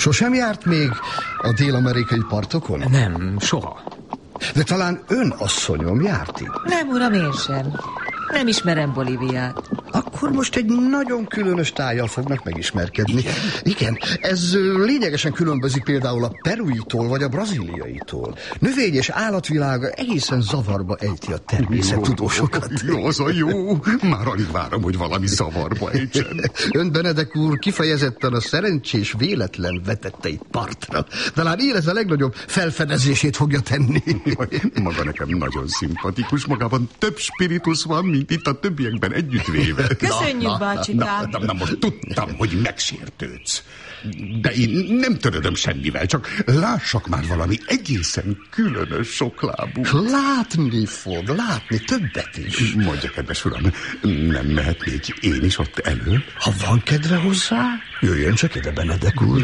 Sosem járt még a dél-amerikai partokon? Nem, soha. De talán ön, asszonyom, járt itt? Nem, uram, én sem. Nem ismerem Bolíviát. Akkor most egy nagyon különös tájjal fognak megismerkedni. Igen, ez lényegesen különbözik például a peruitól vagy a brazíliaitól. Növény- és állatvilága egészen zavarba ejti a természettudósokat. Jó, az a jó. Már alig várom, hogy valami zavarba ejtsen. Ön, Benedek úr, kifejezetten a szerencsés véletlen vetette itt partra. Talán élete legnagyobb felfedezését fogja tenni. Maga nekem nagyon szimpatikus, magában több spiritus van, mint itt a többiekben együttvéve. Köszönjük, bácsikám. Na, most tudtam, hogy megsértődsz. De én nem törődöm semmivel, csak lássak már valami egészen különös soklábú. Látni fog, látni többet is. Mondja, kedves uram, nem mehetnék én is ott elő? Ha van kedve hozzá, jöjjön csak ide, Benedek úr.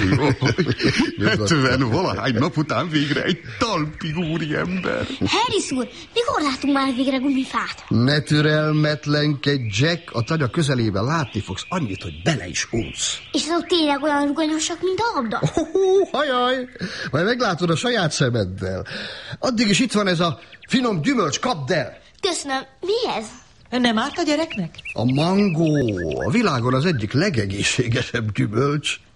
70 valahány nap után végre egy talpig úriember. Harris úr, mikor látunk már végre gumifát? Ne türelmetlenkedj, Jack, a tagya közelében látni fogsz annyit, hogy bele is unsz. És azok tényleg olyan rugalmasak, mint a labda? Hajaj, majd meglátod a saját szemeddel. Addig is itt van ez a finom gyümölcs, kapd el! Köszönöm, mi ez? Nem árt a gyereknek? A mangó, a világon az egyik legegészségesebb gyümölcs.